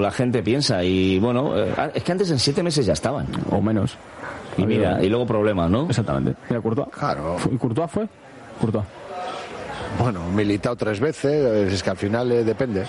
la gente piensa. Y bueno, es que antes en 7 meses ya estaban. O menos. Y mira, y luego problemas, ¿no? Exactamente. Mira, Courtois. Claro. ¿Y Courtois fue? Courtois. Bueno, Militao 3 veces, es que al final depende.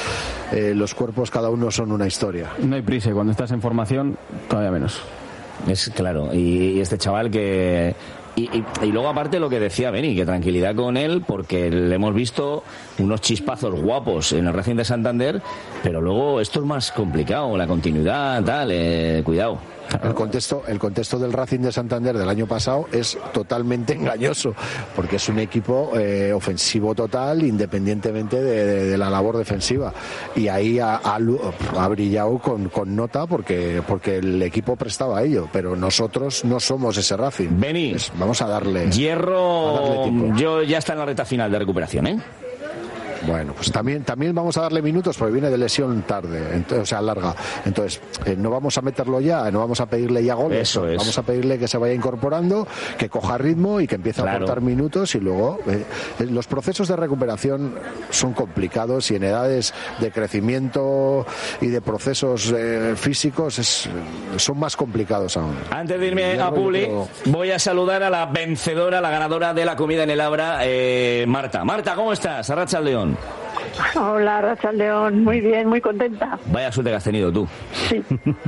Los cuerpos cada uno son una historia. No hay prisa, cuando estás en formación todavía menos. Es claro, y este chaval que... Y luego aparte lo que decía Beni, que tranquilidad con él, porque le hemos visto unos chispazos guapos en el Racing de Santander, pero luego esto es más complicado, la continuidad, tal, cuidado. El contexto del Racing de Santander del año pasado es totalmente engañoso, porque es un equipo ofensivo total, independientemente de la labor defensiva, y ahí ha brillado con nota porque el equipo prestaba a ello, pero nosotros no somos ese Racing. Beni, vamos a darle Hierro, tiempo. Yo ya está en la recta final de recuperación, ¿eh? Bueno, pues también vamos a darle minutos porque viene de lesión tarde, o sea, larga. Entonces, no vamos a meterlo ya, no vamos a pedirle ya goles. Eso es. Vamos a pedirle que se vaya incorporando, que coja ritmo y que empiece a aportar minutos, y luego los procesos de recuperación son complicados, y en edades de crecimiento y de procesos físicos son más complicados aún. Antes de irme a Publi, voy a saludar a la vencedora, la ganadora de la comida en el Abra, Marta. Marta, ¿cómo estás? Arratsaldeon. Hola, Arratsaldeon, muy bien, muy contenta. Vaya suerte que has tenido tú. Sí,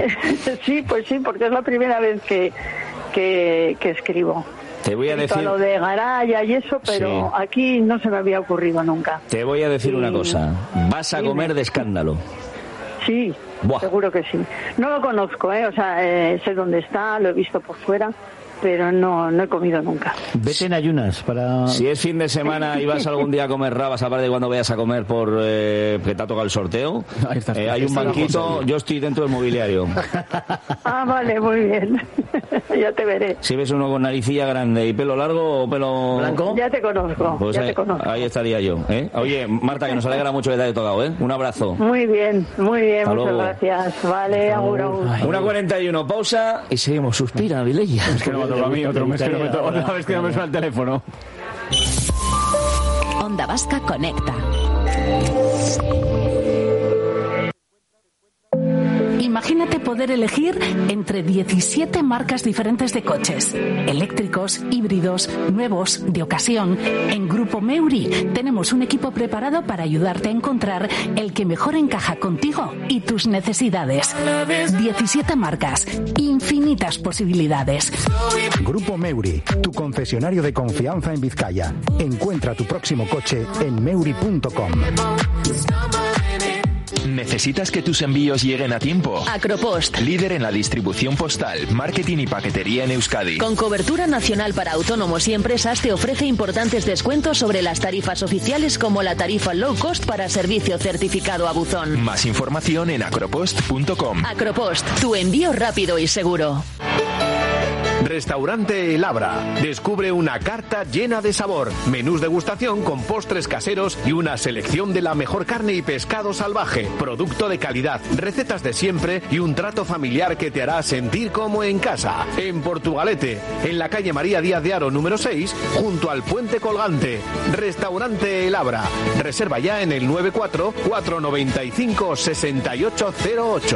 sí, pues sí, porque es la primera vez que escribo. Te voy a decir lo de Garaya y eso, pero sí, aquí no se me había ocurrido nunca. Te voy a decir una cosa, vas a comer de escándalo. Sí, buah, seguro que sí. No lo conozco, o sea, sé dónde está, lo he visto por fuera, pero no he comido nunca. Vete en ayunas para... Si es fin de semana y vas algún día a comer rabas, aparte de cuando vayas a comer que te ha tocado el sorteo, hay un banquito, yo estoy dentro del mobiliario. Ah, vale, muy bien. Ya te veré. Si ves uno con naricilla grande y pelo largo o pelo blanco, ya te conozco. Pues ya te conozco. Ahí estaría yo. Oye, Marta, que nos alegra mucho que te haya tocado, Un abrazo. Muy bien, muchas luego. Gracias. Vale, agur. 1:41, pausa y seguimos. Suspira, Vilella. Es que no me toca a mí, otra vez que no me suena el teléfono. Onda Vasca Conecta. Imagínate poder elegir entre 17 marcas diferentes de coches, eléctricos, híbridos, nuevos, de ocasión. En Grupo Meuri tenemos un equipo preparado para ayudarte a encontrar el que mejor encaja contigo y tus necesidades. 17 marcas, infinitas posibilidades. Grupo Meuri, tu concesionario de confianza en Vizcaya. Encuentra tu próximo coche en meuri.com. ¿Necesitas que tus envíos lleguen a tiempo? Acropost, líder en la distribución postal, marketing y paquetería en Euskadi. Con cobertura nacional para autónomos y empresas, te ofrece importantes descuentos sobre las tarifas oficiales, como la tarifa low cost para servicio certificado a buzón. Más información en acropost.com. Acropost, tu envío rápido y seguro. Restaurante El Abra. Descubre una carta llena de sabor, menús degustación con postres caseros y una selección de la mejor carne y pescado salvaje, producto de calidad, recetas de siempre y un trato familiar que te hará sentir como en casa. En Portugalete, en la calle María Díaz de Haro número 6, junto al puente colgante. Restaurante El Abra. Reserva ya en el 94-495-6808.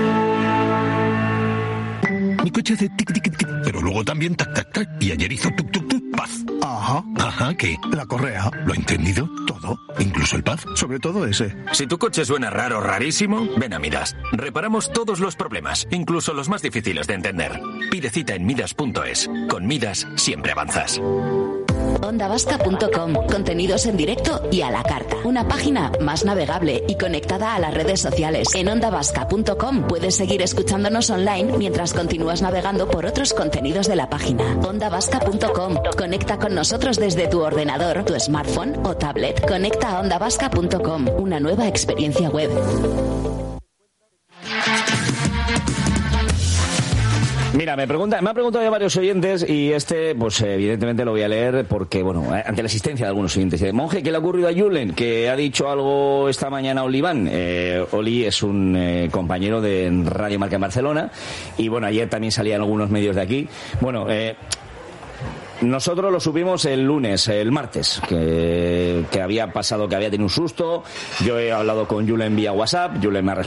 Mi coche hace tic tic tic, pero luego también tac tac tac, y ayer hizo tuk tuk tuk, paz. Ajá, ¿qué? La correa. ¿Lo ha entendido? Todo, incluso el paz, sobre todo ese. Si tu coche suena raro, rarísimo, ven a Midas. Reparamos todos los problemas, incluso los más difíciles de entender. Pide cita en midas.es. Con Midas siempre avanzas. OndaVasca.com, contenidos en directo y a la carta. Una página más navegable y conectada a las redes sociales. En OndaVasca.com puedes seguir escuchándonos online mientras continúas navegando por otros contenidos de la página. OndaVasca.com, conecta con nosotros desde tu ordenador, tu smartphone o tablet. Conecta a OndaVasca.com, una nueva experiencia web. Mira, me han preguntado ya varios oyentes y pues evidentemente lo voy a leer porque, ante la asistencia de algunos oyentes. Monje, ¿qué le ha ocurrido a Julen? Que ha dicho algo esta mañana a Oliván. Oli es un compañero de Radio Marca en Barcelona y, ayer también salían algunos medios de aquí. Nosotros lo supimos el martes, que había pasado, que había tenido un susto. Yo he hablado con Julen vía WhatsApp, Julen me ha